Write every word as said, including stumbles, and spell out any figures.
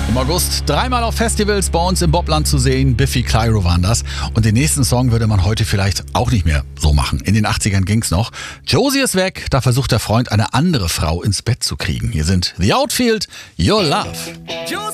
Im August dreimal auf Festivals bei uns im Bobland zu sehen. Biffy Clyro waren das. Und den nächsten Song würde man heute vielleicht auch nicht mehr so machen. In den achtzigern ging's noch. Josie ist weg, da versucht der Freund eine andere Frau ins Bett zu kriegen. Hier sind The Outfield, Your Love.